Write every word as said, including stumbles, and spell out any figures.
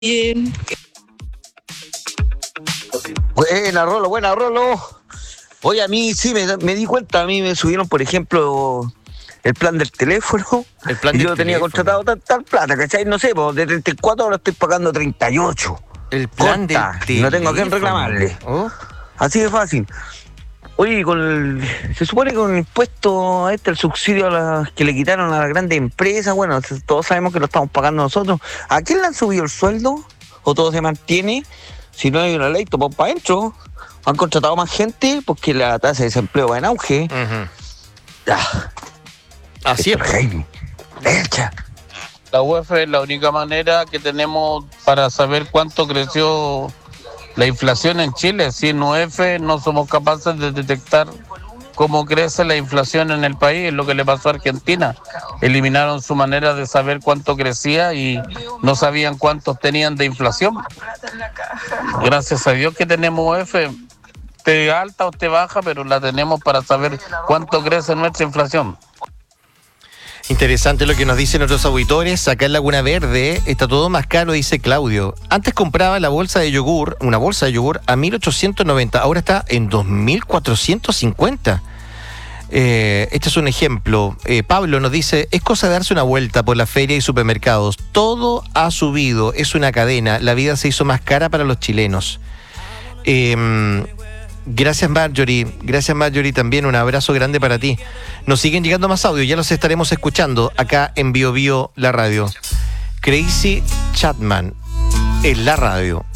Bien. Buena, Rolo, buena, Rolo. Oye, a mí sí me, me di cuenta, a mí me subieron, por ejemplo, el plan del teléfono. El plan y del yo tenía teléfono. contratado tal, tal plata, ¿cachai? No sé, pues de treinta y cuatro ahora estoy pagando treinta y ocho. El plan Corta, del teléfono. no tengo a quién reclamarle. Oh. Así de fácil. Oye, con el, se supone que con el impuesto a este, el subsidio a las que le quitaron a las grandes empresas, bueno, todos sabemos que lo estamos pagando nosotros. ¿A quién le han subido el sueldo? ¿O todo se mantiene? Si no hay una ley, topamos para adentro. Han contratado más gente porque la tasa de desempleo va en auge. Uh-huh. Ah, Así es. Jaime, echa. La U E F es la única manera que tenemos para saber cuánto creció la inflación en Chile. Sin U E F no somos capaces de detectar cómo crece la inflación en el país. Es lo que le pasó a Argentina. Eliminaron su manera de saber cuánto crecía y no sabían cuántos tenían de inflación. Gracias a Dios que tenemos U E F. Te alta o te baja, pero la tenemos para saber cuánto crece nuestra inflación. Interesante lo que nos dicen nuestros auditores. Acá en Laguna Verde está todo más caro, dice Claudio. Antes compraba la bolsa de yogur, una bolsa de yogur, a mil ochocientos noventa. Ahora está en dos mil cuatrocientos cincuenta. Eh, este es un ejemplo. Eh, Pablo nos dice, es cosa de darse una vuelta por la feria y supermercados. Todo ha subido, es una cadena. La vida se hizo más cara para los chilenos. Eh... Gracias Marjorie, gracias Marjorie también, un abrazo grande para ti. Nos siguen llegando más audio, ya los estaremos escuchando acá en Bio Bio, la radio. Crazy Chapman en la radio.